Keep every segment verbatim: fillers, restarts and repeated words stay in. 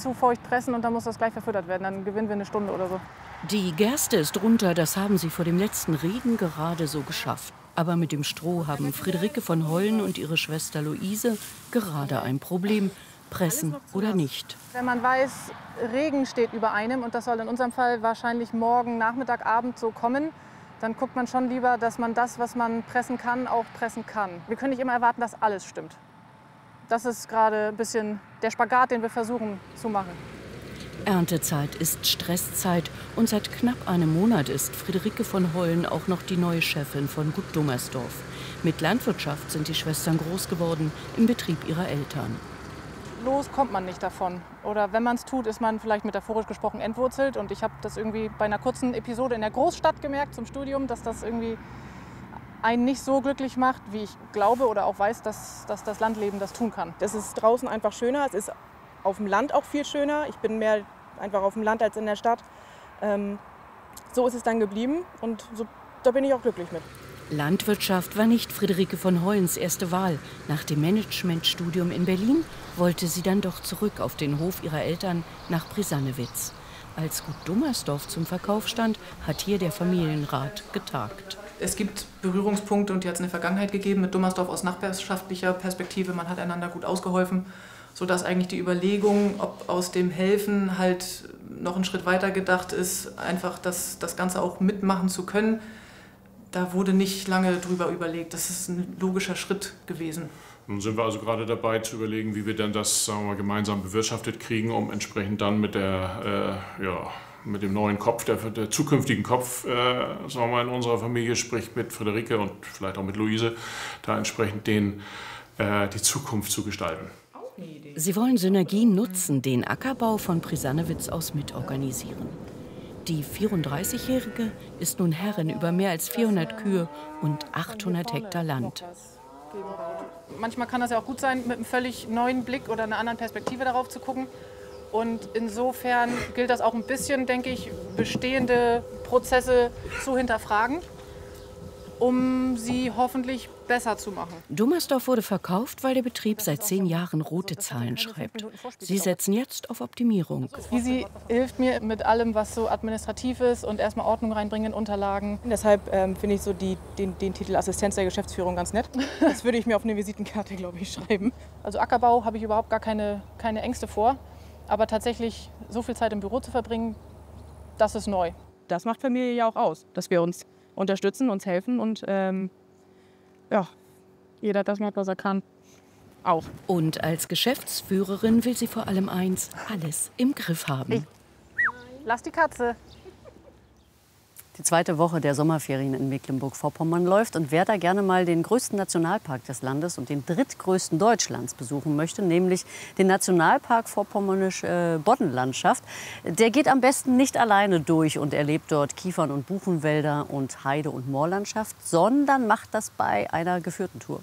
zu feucht pressen und dann muss das gleich verfüttert werden. Dann gewinnen wir eine Stunde oder so. Die Gerste ist runter, das haben sie vor dem letzten Regen gerade so geschafft. Aber mit dem Stroh haben Friederike von Hollen und ihre Schwester Luise gerade ein Problem. Pressen oder nicht. Wenn man weiß, Regen steht über einem und das soll in unserem Fall wahrscheinlich morgen, Nachmittag, Abend so kommen, dann guckt man schon lieber, dass man das, was man pressen kann, auch pressen kann. Wir können nicht immer erwarten, dass alles stimmt. Das ist gerade ein bisschen der Spagat, den wir versuchen zu machen. Erntezeit ist Stresszeit und seit knapp einem Monat ist Friederike von Hollen auch noch die neue Chefin von Gut Dummersdorf. Mit Landwirtschaft sind die Schwestern groß geworden im Betrieb ihrer Eltern. Los kommt man nicht davon. Oder wenn man es tut, ist man vielleicht metaphorisch gesprochen entwurzelt. Und ich habe das irgendwie bei einer kurzen Episode in der Großstadt gemerkt zum Studium, dass das irgendwie einen nicht so glücklich macht, wie ich glaube oder auch weiß, dass, dass das Landleben das tun kann. Es ist draußen einfach schöner, es ist auf dem Land auch viel schöner. Ich bin mehr einfach auf dem Land als in der Stadt. Ähm, so ist es dann geblieben und so, da bin ich auch glücklich mit. Landwirtschaft war nicht Friederike von Hollens erste Wahl. Nach dem Managementstudium in Berlin wollte sie dann doch zurück auf den Hof ihrer Eltern nach Brisannewitz. Als Gut Dummersdorf zum Verkauf stand, hat hier der Familienrat getagt. Es gibt Berührungspunkte und die hat es in der Vergangenheit gegeben mit Dummersdorf aus nachbarschaftlicher Perspektive. Man hat einander gut ausgeholfen, sodass eigentlich die Überlegung, ob aus dem Helfen halt noch einen Schritt weiter gedacht ist, einfach das, das Ganze auch mitmachen zu können. Da wurde nicht lange drüber überlegt. Das ist ein logischer Schritt gewesen. Nun sind wir also gerade dabei zu überlegen, wie wir denn das, sagen wir mal, gemeinsam bewirtschaftet kriegen, um entsprechend dann mit der, äh, ja, mit dem neuen Kopf, der, der zukünftigen Kopf, äh, sagen wir mal, in unserer Familie, sprich mit Friederike und vielleicht auch mit Luise, da entsprechend den, äh, die Zukunft zu gestalten. Sie wollen Synergien nutzen, den Ackerbau von Brisannewitz aus mitorganisieren. Die vierunddreißigjährige ist nun Herrin über mehr als vierhundert Kühe und achthundert Hektar Land. Manchmal kann das ja auch gut sein, mit einem völlig neuen Blick oder einer anderen Perspektive darauf zu gucken. Und insofern gilt das auch ein bisschen, denke ich, bestehende Prozesse zu hinterfragen, um sie hoffentlich besser zu machen. Dummersdorf wurde verkauft, weil der Betrieb seit zehn Jahren rote Zahlen schreibt. Sie setzen jetzt auf Optimierung. Easy hilft mir mit allem, was so administrativ ist und erstmal Ordnung reinbringen in Unterlagen. Deshalb ähm, finde ich so die, den, den Titel Assistenz der Geschäftsführung ganz nett. Das würde ich mir auf eine Visitenkarte, glaube ich, schreiben. Also Ackerbau habe ich überhaupt gar keine, keine Ängste vor. Aber tatsächlich so viel Zeit im Büro zu verbringen, das ist neu. Das macht Familie ja auch aus, dass wir uns unterstützen, uns helfen und ähm, ja, jeder das macht, was er kann. Auch. Und als Geschäftsführerin will sie vor allem eins, alles im Griff haben. Hey. Lass die Katze. Die zweite Woche der Sommerferien in Mecklenburg-Vorpommern läuft. Und wer da gerne mal den größten Nationalpark des Landes und den drittgrößten Deutschlands besuchen möchte, nämlich den Nationalpark Vorpommernische Boddenlandschaft, der geht am besten nicht alleine durch und erlebt dort Kiefern- und Buchenwälder und Heide- und Moorlandschaft, sondern macht das bei einer geführten Tour.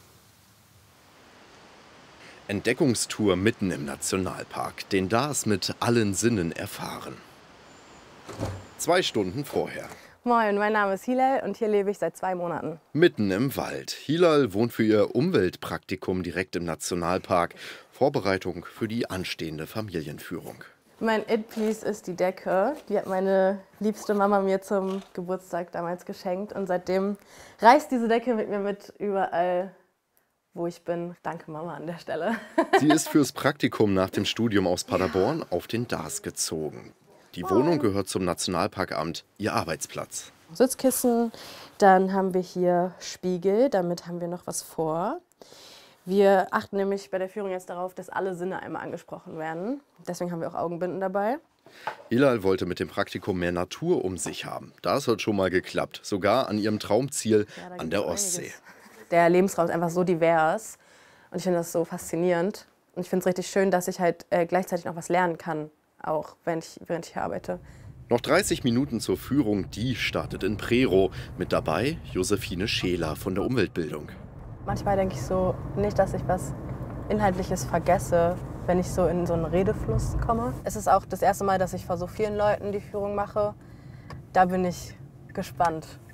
Entdeckungstour mitten im Nationalpark. Den Dars mit allen Sinnen erfahren. Zwei Stunden vorher. Moin, mein Name ist Hilal und hier lebe ich seit zwei Monaten. Mitten im Wald. Hilal wohnt für ihr Umweltpraktikum direkt im Nationalpark. Vorbereitung für die anstehende Familienführung. Mein It-Piece ist die Decke. Die hat meine liebste Mama mir zum Geburtstag damals geschenkt. Und seitdem reist diese Decke mit mir mit überall, wo ich bin. Danke Mama an der Stelle. Sie ist fürs Praktikum nach dem Studium aus Paderborn auf den Dars gezogen. Die Wohnung gehört zum Nationalparkamt, ihr Arbeitsplatz. Sitzkissen, dann haben wir hier Spiegel, damit haben wir noch was vor. Wir achten nämlich bei der Führung jetzt darauf, dass alle Sinne einmal angesprochen werden. Deswegen haben wir auch Augenbinden dabei. Hilal wollte mit dem Praktikum mehr Natur um sich haben. Das hat schon mal geklappt, sogar an ihrem Traumziel ja, an der Ostsee. Einiges. Der Lebensraum ist einfach so divers und ich finde das so faszinierend. Und ich finde es richtig schön, dass ich halt äh, gleichzeitig noch was lernen kann. Auch wenn ich, während ich hier arbeite. Noch dreißig Minuten zur Führung, die startet in Prerow. Mit dabei Josephine Scheler von der Umweltbildung. Manchmal denke ich so, nicht, dass ich was Inhaltliches vergesse, wenn ich so in so einen Redefluss komme. Es ist auch das erste Mal, dass ich vor so vielen Leuten die Führung mache. Da bin ich gespannt.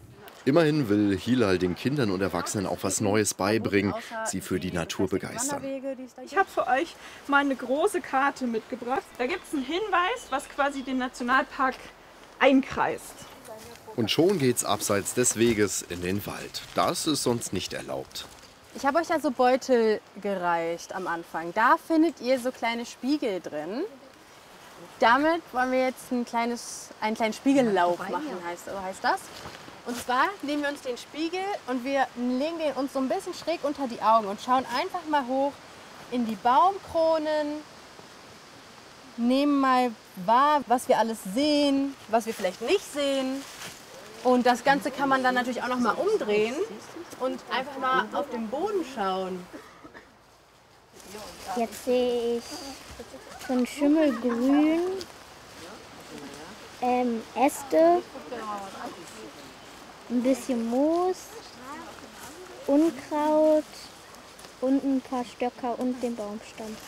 Immerhin will Hilal den Kindern und Erwachsenen auch was Neues beibringen, sie für die Natur begeistern. Ich habe für euch mal eine große Karte mitgebracht. Da gibt es einen Hinweis, was quasi den Nationalpark einkreist. Und schon geht's abseits des Weges in den Wald. Das ist sonst nicht erlaubt. Ich habe euch ja so Beutel gereicht am Anfang. Da findet ihr so kleine Spiegel drin. Damit wollen wir jetzt ein kleines, einen kleinen Spiegellauf machen, heißt, so heißt das. Und zwar nehmen wir uns den Spiegel und wir legen den uns so ein bisschen schräg unter die Augen und schauen einfach mal hoch in die Baumkronen, nehmen mal wahr, was wir alles sehen, was wir vielleicht nicht sehen. Und das Ganze kann man dann natürlich auch noch mal umdrehen und einfach mal auf den Boden schauen. Jetzt sehe ich so ein Schimmelgrün, ähm, Äste, ein bisschen Moos, Unkraut und ein paar Stöcker und den Baumstamm.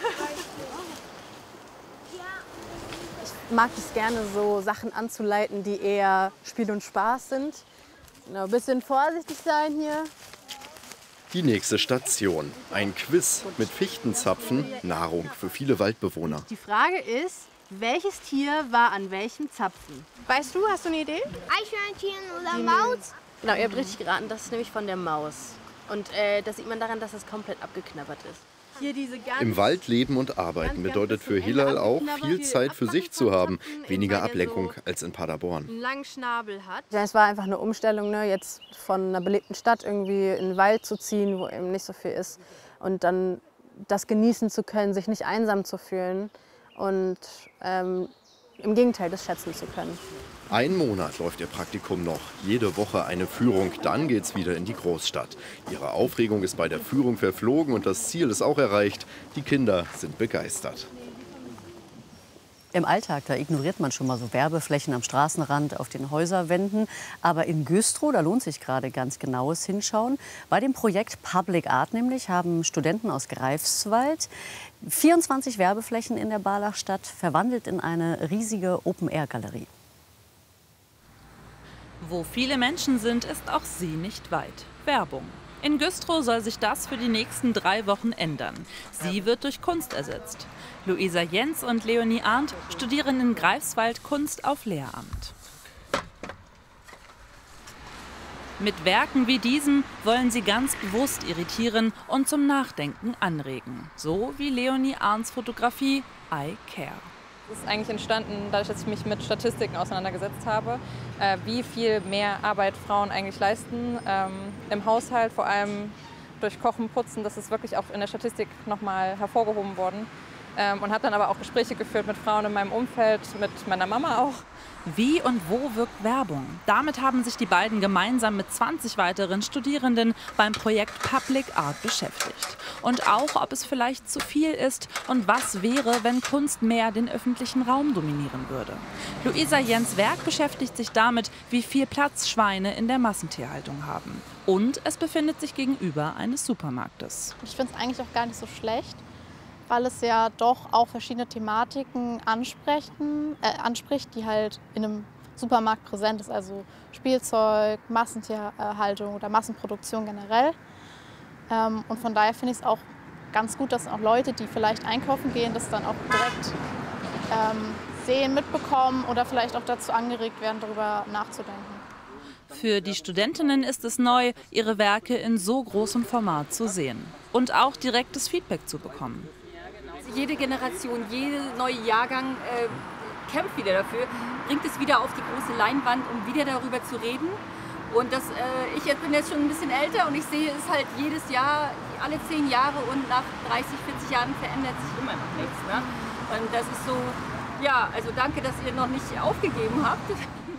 Ich mag es gerne, so Sachen anzuleiten, die eher Spiel und Spaß sind. Genau, ein bisschen vorsichtig sein hier. Die nächste Station. Ein Quiz mit Fichtenzapfen, Nahrung für viele Waldbewohner. Die Frage ist, welches Tier war an welchem Zapfen? Weißt du, hast du eine Idee? Eichhörnchen oder Maus? Genau, ihr habt richtig geraten, das ist nämlich von der Maus. Und äh, das sieht man daran, dass es komplett abgeknabbert ist. Hier diese ganz, Im Wald leben und arbeiten bedeutet für Hilal auch, viel Zeit für sich zu haben. Weniger Ablenkung als in Paderborn. einen langen Schnabel hat. Ja, es war einfach eine Umstellung, ne? Jetzt von einer belebten Stadt irgendwie in den Wald zu ziehen, wo eben nicht so viel ist. Und dann das genießen zu können, sich nicht einsam zu fühlen und ähm, im Gegenteil, das schätzen zu können. Ein Monat läuft ihr Praktikum noch. Jede Woche eine Führung, dann geht's wieder in die Großstadt. Ihre Aufregung ist bei der Führung verflogen und das Ziel ist auch erreicht. Die Kinder sind begeistert. Im Alltag, da ignoriert man schon mal so Werbeflächen am Straßenrand, auf den Häuserwänden. Aber in Güstrow, da lohnt sich gerade ganz genaues Hinschauen. Bei dem Projekt Public Art nämlich haben Studenten aus Greifswald vierundzwanzig Werbeflächen in der Barlachstadt verwandelt in eine riesige Open-Air-Galerie. Wo viele Menschen sind, ist auch sie nicht weit. Werbung. In Güstrow soll sich das für die nächsten drei Wochen ändern. Sie wird durch Kunst ersetzt. Luisa Jens und Leonie Arndt studieren in Greifswald Kunst auf Lehramt. Mit Werken wie diesem wollen sie ganz bewusst irritieren und zum Nachdenken anregen. So wie Leonie Arndts Fotografie I Care. Es ist eigentlich entstanden, dadurch, dass ich mich mit Statistiken auseinandergesetzt habe, äh, wie viel mehr Arbeit Frauen eigentlich leisten ähm, im Haushalt, vor allem durch Kochen, Putzen. Das ist wirklich auch in der Statistik nochmal hervorgehoben worden. Ähm, und habe dann aber auch Gespräche geführt mit Frauen in meinem Umfeld, mit meiner Mama auch. Wie und wo wirkt Werbung? Damit haben sich die beiden gemeinsam mit zwanzig weiteren Studierenden beim Projekt Public Art beschäftigt. Und auch, ob es vielleicht zu viel ist und was wäre, wenn Kunst mehr den öffentlichen Raum dominieren würde. Luisa Jens' Werk beschäftigt sich damit, wie viel Platz Schweine in der Massentierhaltung haben. Und es befindet sich gegenüber eines Supermarktes. Ich finde es eigentlich auch gar nicht so schlecht, weil es ja doch auch verschiedene Thematiken ansprechen, äh, anspricht, die halt in einem Supermarkt präsent ist. Also Spielzeug, Massentierhaltung oder Massenproduktion generell. Ähm, und von daher finde ich es auch ganz gut, dass auch Leute, die vielleicht einkaufen gehen, das dann auch direkt ähm, sehen, mitbekommen oder vielleicht auch dazu angeregt werden, darüber nachzudenken. Für die Studentinnen ist es neu, ihre Werke in so großem Format zu sehen und auch direktes Feedback zu bekommen. Jede Generation, jeder neue Jahrgang äh, kämpft wieder dafür, bringt es wieder auf die große Leinwand, um wieder darüber zu reden. Und das, äh, ich jetzt bin jetzt schon ein bisschen älter und ich sehe es halt jedes Jahr, alle zehn Jahre und nach dreißig, vierzig Jahren verändert sich immer noch nichts. Ne? Und das ist so, ja, also danke, dass ihr noch nicht aufgegeben habt.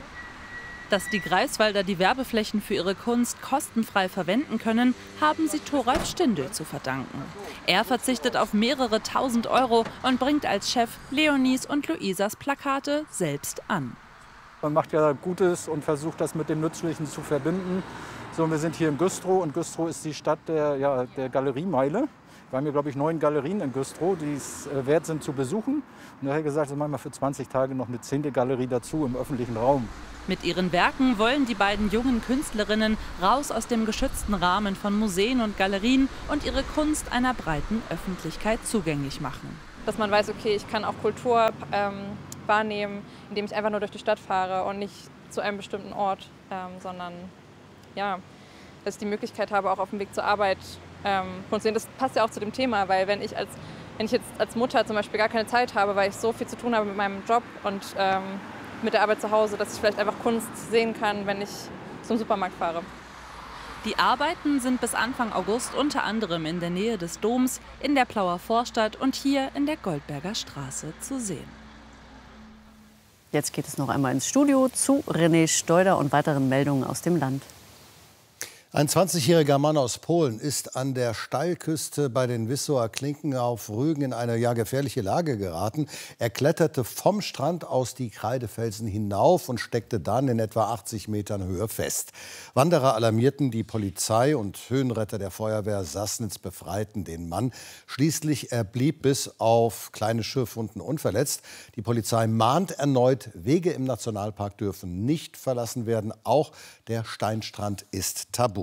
Dass die Greifswalder die Werbeflächen für ihre Kunst kostenfrei verwenden können, haben sie Thoralf Stindl zu verdanken. Er verzichtet auf mehrere tausend Euro und bringt als Chef Leonies und Luisas Plakate selbst an. Man macht ja Gutes und versucht, das mit dem Nützlichen zu verbinden. So, wir sind hier in Güstrow und Güstrow ist die Stadt der, ja, der Galeriemeile. Wir haben hier, glaube ich, neun Galerien in Güstrow, die es äh, wert sind zu besuchen. Und da hat er gesagt, das machen wir für zwanzig Tage noch eine zehnte Galerie dazu im öffentlichen Raum. Mit ihren Werken wollen die beiden jungen Künstlerinnen raus aus dem geschützten Rahmen von Museen und Galerien und ihre Kunst einer breiten Öffentlichkeit zugänglich machen. Dass man weiß, okay, ich kann auch Kultur ähm, wahrnehmen, indem ich einfach nur durch die Stadt fahre und nicht zu einem bestimmten Ort, ähm, sondern ja, dass ich die Möglichkeit habe, auch auf dem Weg zur Arbeit ähm, Kunst zu sehen. Das passt ja auch zu dem Thema, weil wenn ich, als, wenn ich jetzt als Mutter zum Beispiel gar keine Zeit habe, weil ich so viel zu tun habe mit meinem Job und ähm, mit der Arbeit zu Hause, dass ich vielleicht einfach Kunst sehen kann, wenn ich zum Supermarkt fahre. Die Arbeiten sind bis Anfang August unter anderem in der Nähe des Doms, in der Plauer Vorstadt und hier in der Goldberger Straße zu sehen. Jetzt geht es noch einmal ins Studio zu René Steuder und weiteren Meldungen aus dem Land. Ein zwanzigjähriger Mann aus Polen ist an der Steilküste bei den Wissower Klinken auf Rügen in eine ja gefährliche Lage geraten. Er kletterte vom Strand aus die Kreidefelsen hinauf und steckte dann in etwa achtzig Metern Höhe fest. Wanderer alarmierten die Polizei und Höhenretter der Feuerwehr Sassnitz befreiten den Mann. Schließlich er blieb bis auf kleine Schürfwunden unverletzt. Die Polizei mahnt erneut, Wege im Nationalpark dürfen nicht verlassen werden. Auch der Steinstrand ist tabu.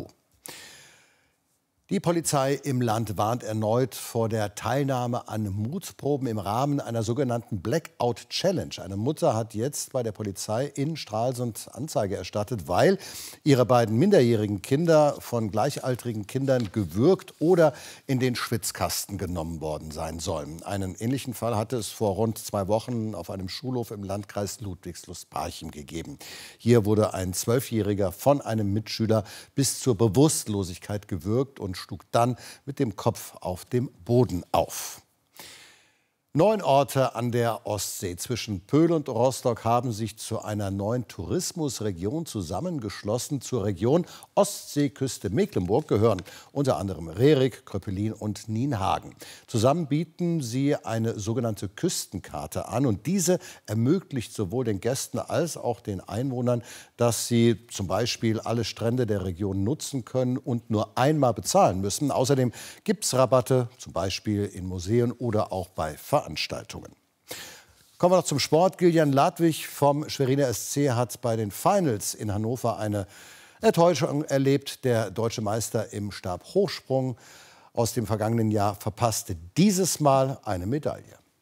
Die Polizei im Land warnt erneut vor der Teilnahme an Mutproben im Rahmen einer sogenannten Blackout Challenge. Eine Mutter hat jetzt bei der Polizei in Stralsund Anzeige erstattet, weil ihre beiden minderjährigen Kinder von gleichaltrigen Kindern gewürgt oder in den Schwitzkasten genommen worden sein sollen. Einen ähnlichen Fall hatte es vor rund zwei Wochen auf einem Schulhof im Landkreis Ludwigslust-Parchim gegeben. Hier wurde ein Zwölfjähriger von einem Mitschüler bis zur Bewusstlosigkeit gewürgt und schlug dann mit dem Kopf auf dem Boden auf. Neun Orte an der Ostsee zwischen Pöhl und Rostock haben sich zu einer neuen Tourismusregion zusammengeschlossen. Zur Region Ostseeküste Mecklenburg gehören unter anderem Rerik, Kröpelin und Nienhagen. Zusammen bieten sie eine sogenannte Küstenkarte an. Und diese ermöglicht sowohl den Gästen als auch den Einwohnern, dass sie zum Beispiel alle Strände der Region nutzen können und nur einmal bezahlen müssen. Außerdem gibt es Rabatte, zum Beispiel in Museen oder auch bei Veranstaltungen. Veranstaltungen. Kommen wir noch zum Sport. Gillian Ladwig vom Schweriner S C hat bei den Finals in Hannover eine Enttäuschung erlebt. Der deutsche Meister im Stabhochsprung aus dem vergangenen Jahr verpasste dieses Mal eine Medaille.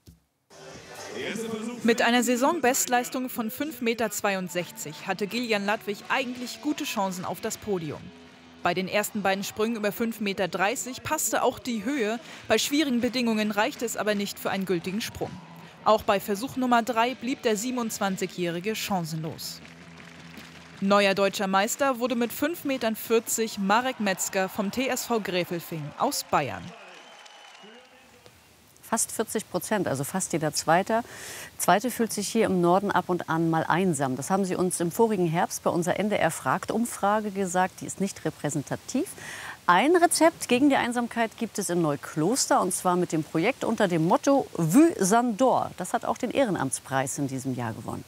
Mit einer Saisonbestleistung von fünf Meter zweiundsechzig hatte Gillian Ladwig eigentlich gute Chancen auf das Podium. Bei den ersten beiden Sprüngen über fünf Meter dreißig passte auch die Höhe. Bei schwierigen Bedingungen reichte es aber nicht für einen gültigen Sprung. Auch bei Versuch Nummer drei blieb der siebenundzwanzigjährige chancenlos. Neuer deutscher Meister wurde mit fünf Meter vierzig Marek Metzger vom T S V Gräfelfing aus Bayern. Fast vierzig Prozent, also fast jeder Zweite. Zweite fühlt sich hier im Norden ab und an mal einsam. Das haben Sie uns im vorigen Herbst bei unserer N D R Fragt-Umfrage gesagt. Die ist nicht repräsentativ. Ein Rezept gegen die Einsamkeit gibt es in Neukloster, und zwar mit dem Projekt unter dem Motto Vue Sandor. Das hat auch den Ehrenamtspreis in diesem Jahr gewonnen.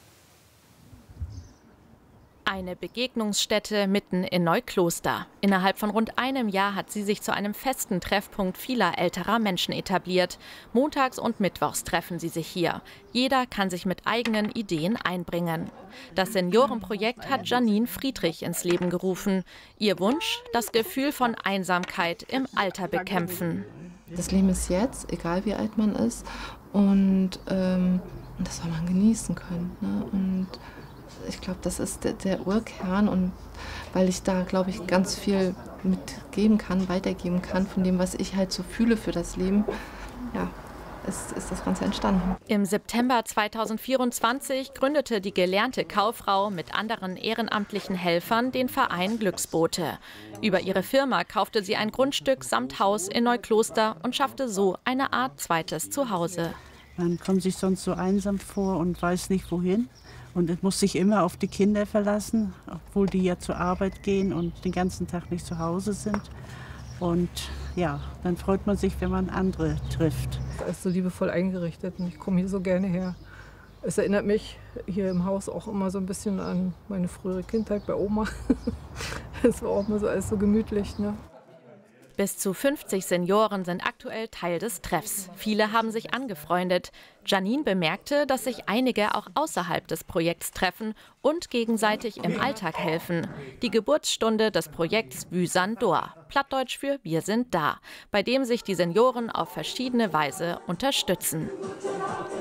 Eine Begegnungsstätte mitten in Neukloster. Innerhalb von rund einem Jahr hat sie sich zu einem festen Treffpunkt vieler älterer Menschen etabliert. Montags und mittwochs treffen sie sich hier. Jeder kann sich mit eigenen Ideen einbringen. Das Seniorenprojekt hat Janine Friedrich ins Leben gerufen. Ihr Wunsch, das Gefühl von Einsamkeit im Alter bekämpfen. Das Leben ist jetzt, egal wie alt man ist. Und ähm, das soll man genießen können. Ne? Und ich glaube, das ist der, der Urkern, und weil ich da, glaube ich, ganz viel mitgeben kann, weitergeben kann von dem, was ich halt so fühle für das Leben, ja, ist, ist das Ganze entstanden. Im September zweitausendvierundzwanzig gründete die gelernte Kauffrau mit anderen ehrenamtlichen Helfern den Verein Glücksboote. Über ihre Firma kaufte sie ein Grundstück samt Haus in Neukloster und schaffte so eine Art zweites Zuhause. Man kommt sich sonst so einsam vor und weiß nicht, wohin. Und es muss sich immer auf die Kinder verlassen, obwohl die ja zur Arbeit gehen und den ganzen Tag nicht zu Hause sind. Und ja, dann freut man sich, wenn man andere trifft. Es ist so liebevoll eingerichtet und ich komme hier so gerne her. Es erinnert mich hier im Haus auch immer so ein bisschen an meine frühere Kindheit bei Oma. Es war auch immer so alles so gemütlich, ne? Bis zu fünfzig Senioren sind aktuell Teil des Treffs. Viele haben sich angefreundet. Janine bemerkte, dass sich einige auch außerhalb des Projekts treffen und gegenseitig im Alltag helfen. Die Geburtsstunde des Projekts Vysan Dor, Plattdeutsch für Wir sind da, bei dem sich die Senioren auf verschiedene Weise unterstützen.